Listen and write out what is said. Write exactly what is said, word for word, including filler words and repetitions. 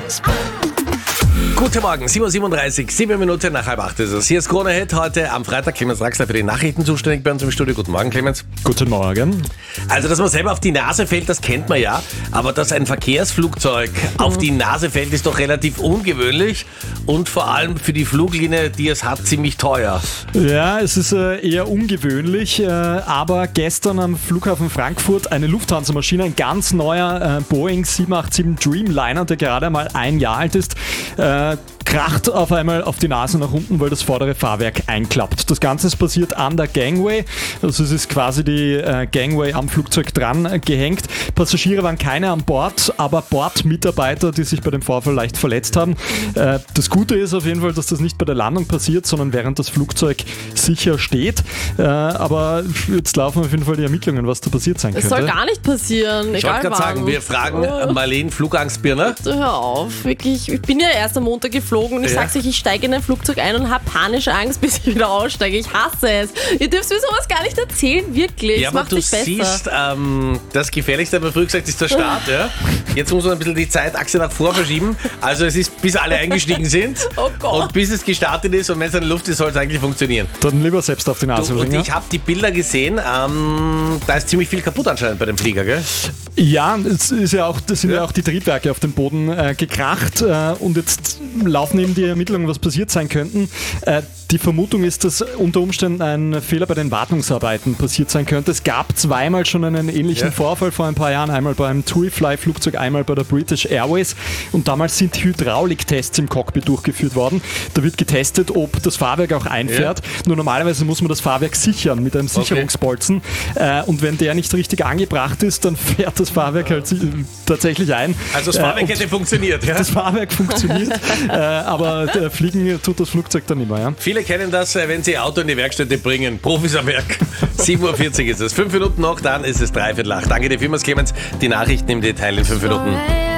Guten Morgen, sieben Uhr siebenunddreißig, sieben Minuten nach halb acht ist es. Hier ist Krone Hit, heute am Freitag. Clemens Draxler für die Nachrichten zuständig bei uns im Studio. Guten Morgen, Clemens. Guten Morgen. Also, dass man selber auf die Nase fällt, das kennt man ja. Aber dass ein Verkehrsflugzeug auf die Nase fällt, ist doch relativ ungewöhnlich. Und vor allem für die Fluglinie, die es hat, ziemlich teuer. Ja, es ist äh, eher ungewöhnlich. Äh, aber gestern am Flughafen Frankfurt eine Lufthansa-Maschine, ein ganz neuer äh, Boeing sieben acht sieben Dreamliner, der gerade mal ein Jahr alt ist, äh, kracht auf einmal auf die Nase nach unten, weil das vordere Fahrwerk einklappt. Das Ganze ist passiert an der Gangway. Also es ist quasi die äh, Gangway am Flugzeug dran äh, gehängt. Passagiere waren keine an Bord, aber Bordmitarbeiter, die sich bei dem Vorfall leicht verletzt haben. Äh, das Gute ist auf jeden Fall, dass das nicht bei der Landung passiert, sondern während das Flugzeug sicher steht. Äh, aber jetzt laufen auf jeden Fall die Ermittlungen, was da passiert sein Es könnte. soll gar nicht passieren, Ich egal wollte gerade wann. sagen, wir fragen Oh. Marlene Flugangstbirne. Hör auf, wirklich. Ich bin ja erst am Montag geflogen und ich Ja. sag's euch, ich steige in ein Flugzeug ein und habe panische Angst, bis ich wieder aussteige. Ich hasse es. Ihr dürft mir sowas gar nicht erzählen, wirklich. Ja, Es aber macht du mich besser. siehst, ähm, das Gefährlichste, haben wir früher gesagt, ist der Start. Ja? Jetzt muss man ein bisschen die Zeitachse nach vor verschieben. Also es ist, bis alle eingestiegen sind Oh Gott. und bis es gestartet ist und wenn es in der Luft ist, soll es eigentlich funktionieren. Dann lieber selbst auf die Nase Du, und bringen. ich habe die Bilder gesehen, ähm, da ist ziemlich viel kaputt anscheinend bei dem Flieger, gell? Ja, es ist ja auch, das sind ja, Ja. auch die Triebwerke auf den Boden äh, gekracht äh, und jetzt laufen eben die Ermittlungen, was passiert sein könnten. Äh, die Vermutung ist, dass unter Umständen ein Fehler bei den Wartungsarbeiten passiert sein könnte. Es gab zweimal schon einen ähnlichen Ja. Vorfall vor ein paar Jahren, einmal beim TUI-Fly-Flugzeug, einmal bei der British Airways und damals sind Hydrauliktests im Cockpit durchgeführt worden. Da wird getestet, ob das Fahrwerk auch einfährt. Nur normalerweise muss man das Fahrwerk sichern mit einem Sicherungsbolzen äh, und wenn der nicht richtig angebracht ist, dann fährt das Fahrwerk halt si- tatsächlich ein. Also das Äh, Fahrwerk und hätte funktioniert, ja? das Fahrwerk funktioniert, äh, aber äh, fliegen tut das Flugzeug dann immer. Ja? Viele kennen das, äh, wenn sie ihr Auto in die Werkstätte bringen. Profis am Werk. sieben Uhr vierzig ist es. Fünf Minuten noch, dann ist es dreiviertel acht. Danke dir vielmals, Clemens. Die Nachrichten im Detail in fünf Minuten.